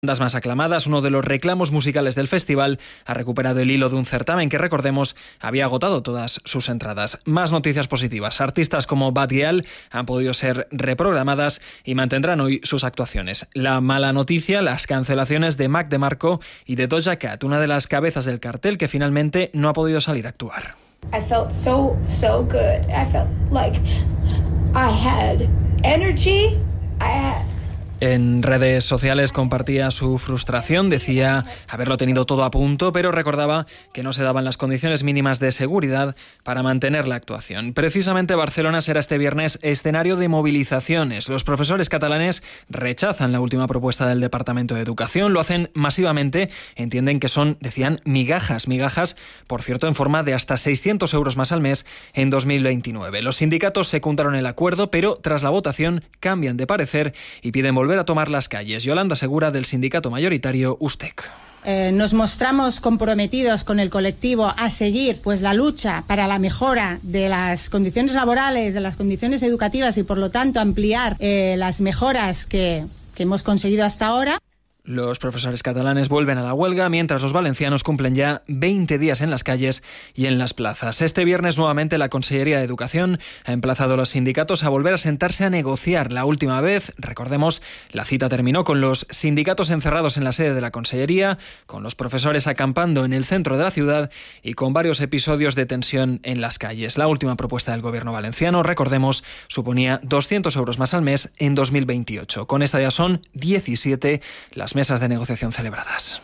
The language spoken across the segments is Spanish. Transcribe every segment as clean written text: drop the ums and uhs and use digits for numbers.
Las más aclamadas, uno de los reclamos musicales del festival, ha recuperado el hilo de un certamen que, recordemos, había agotado todas sus entradas. Más noticias positivas. Artistas como Bad Gyal han podido ser reprogramadas y mantendrán hoy sus actuaciones. La mala noticia, las cancelaciones de Mac DeMarco y de Doja Cat, una de las cabezas del cartel que finalmente no ha podido salir a actuar. I felt so good. I felt like I had energy. En redes sociales compartía su frustración, decía haberlo tenido todo a punto, pero recordaba que no se daban las condiciones mínimas de seguridad para mantener la actuación. Precisamente Barcelona será este viernes escenario de movilizaciones. Los profesores catalanes rechazan la última propuesta del Departamento de Educación, lo hacen masivamente, entienden que son, decían, migajas, por cierto, en forma de hasta 600 euros más al mes en 2029. Los sindicatos secundaron el acuerdo, pero tras la votación cambian de parecer y piden volver a tomar las calles. Yolanda Segura, del sindicato mayoritario USTEC. Nos mostramos comprometidos con el colectivo a seguir la lucha para la mejora de las condiciones laborales, de las condiciones educativas y por lo tanto ampliar las mejoras que hemos conseguido hasta ahora. Los profesores catalanes vuelven a la huelga, mientras los valencianos cumplen ya 20 días en las calles y en las plazas. Este viernes, nuevamente, la Consellería de Educación ha emplazado a los sindicatos a volver a sentarse a negociar. La última vez, recordemos, la cita terminó con los sindicatos encerrados en la sede de la Consellería, con los profesores acampando en el centro de la ciudad y con varios episodios de tensión en las calles. La última propuesta del gobierno valenciano, recordemos, suponía 200 euros más al mes en 2028. Con esta ya son 17 las mesas de negociación celebradas.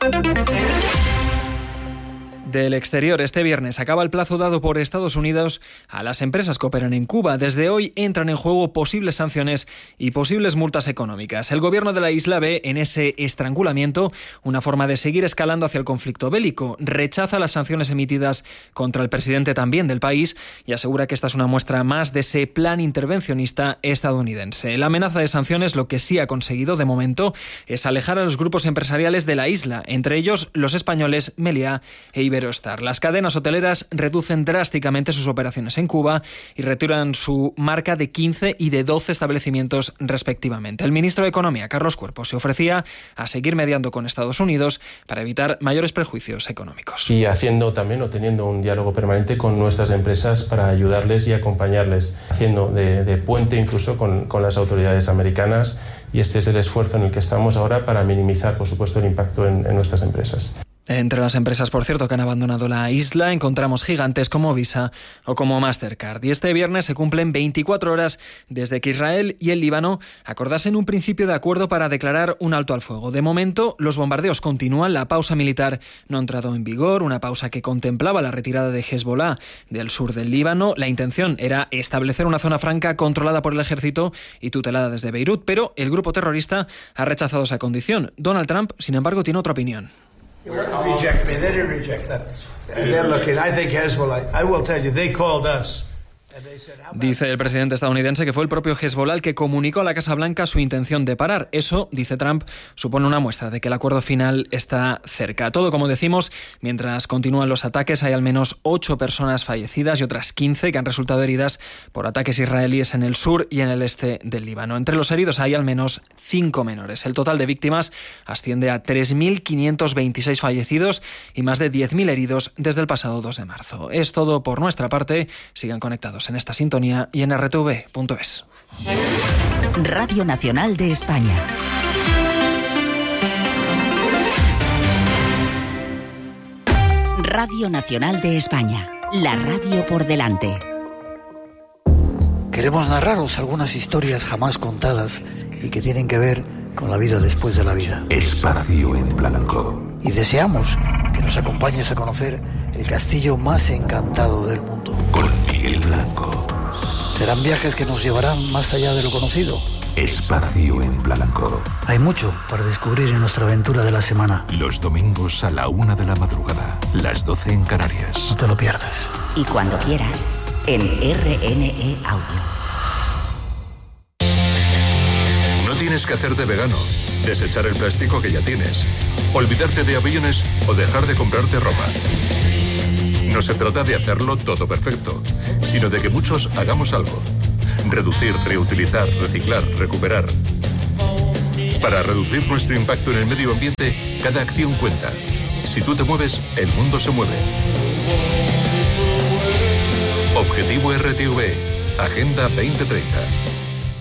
Del exterior, este viernes acaba el plazo dado por Estados Unidos a las empresas que operan en Cuba. Desde hoy entran en juego posibles sanciones y posibles multas económicas. El gobierno de la isla ve en ese estrangulamiento una forma de seguir escalando hacia el conflicto bélico. Rechaza las sanciones emitidas contra el presidente también del país y asegura que esta es una muestra más de ese plan intervencionista estadounidense. La amenaza de sanciones, lo que sí ha conseguido de momento, es alejar a los grupos empresariales de la isla, entre ellos los españoles Meliá e Iberostar. Las cadenas hoteleras reducen drásticamente sus operaciones en Cuba y retiran su marca de 15 y de 12 establecimientos respectivamente. El ministro de Economía, Carlos Cuerpo, se ofrecía a seguir mediando con Estados Unidos para evitar mayores perjuicios económicos. Y haciendo también o teniendo un diálogo permanente con nuestras empresas para ayudarles y acompañarles, haciendo de puente incluso con las autoridades americanas, y este es el esfuerzo en el que estamos ahora para minimizar, por supuesto, el impacto en nuestras empresas. Entre las empresas, por cierto, que han abandonado la isla, encontramos gigantes como Visa o como Mastercard. Y este viernes se cumplen 24 horas desde que Israel y el Líbano acordasen un principio de acuerdo para declarar un alto al fuego. De momento, los bombardeos continúan, la pausa militar no ha entrado en vigor, una pausa que contemplaba la retirada de Hezbollah del sur del Líbano. La intención era establecer una zona franca controlada por el ejército y tutelada desde Beirut, pero el grupo terrorista ha rechazado esa condición. Donald Trump, sin embargo, tiene otra opinión. They didn't reject that. And they're looking, I think Hezbollah, I will tell you, they called us. Dice el presidente estadounidense que fue el propio Hezbollah el que comunicó a la Casa Blanca su intención de parar. Eso, dice Trump, supone una muestra de que el acuerdo final está cerca. Todo, como decimos, mientras continúan los ataques, hay al menos 8 personas fallecidas y otras 15 que han resultado heridas por ataques israelíes en el sur y en el este del Líbano. Entre los heridos hay al menos 5 menores. El total de víctimas asciende a 3.526 fallecidos y más de 10.000 heridos desde el pasado 2 de marzo. Es todo por nuestra parte. Sigan conectados en esta sintonía y en rtv.es. Radio Nacional de España. Radio Nacional de España. La radio por delante. Queremos narraros algunas historias jamás contadas y que tienen que ver con la vida después de la vida. Espacio en Blanco. Y deseamos que nos acompañes a conocer el castillo más encantado del mundo. Con Miguel Blanco. Serán viajes que nos llevarán más allá de lo conocido. Espacio en Blanco. Hay mucho para descubrir en nuestra aventura de la semana. Los domingos a la 1 de la madrugada, las 12 en Canarias. No te lo pierdas. Y cuando quieras, en RNE Audio. No tienes que hacerte vegano, desechar el plástico que ya tienes, olvidarte de aviones o dejar de comprarte ropa. No se trata de hacerlo todo perfecto, sino de que muchos hagamos algo. Reducir, reutilizar, reciclar, recuperar. Para reducir nuestro impacto en el medio ambiente, cada acción cuenta. Si tú te mueves, el mundo se mueve. Objetivo RTV, Agenda 2030.